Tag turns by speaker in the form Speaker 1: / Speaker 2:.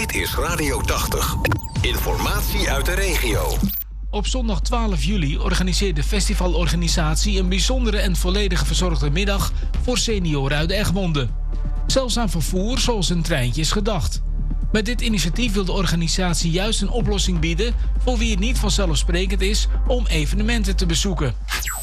Speaker 1: Dit is Radio 80. Informatie uit de regio.
Speaker 2: Op zondag 12 juli organiseert de festivalorganisatie een bijzondere en volledig verzorgde middag voor senioren uit Egmond. Zelfs aan vervoer zoals een treintje is gedacht. Met dit initiatief wil de organisatie juist een oplossing bieden voor wie het niet vanzelfsprekend is om evenementen te bezoeken.